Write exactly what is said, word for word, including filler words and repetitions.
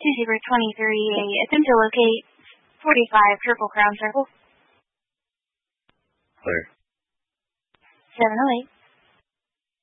Zebra twenty thirty-eight, attempt to locate forty-five Triple Crown Circle. Clear. seven oh eight.